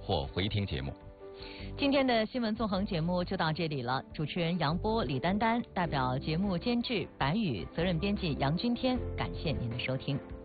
或回听节目。 今天的新闻纵横节目就到这里了，主持人杨波、李丹丹，代表节目监制白宇，责任编辑杨君天，感谢您的收听。